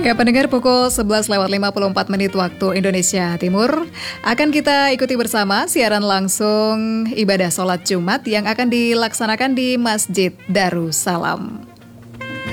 Ya pendengar, pukul 11:54 waktu Indonesia Timur akan kita ikuti bersama siaran langsung ibadah sholat Jumat yang akan dilaksanakan di Masjid Darussalam.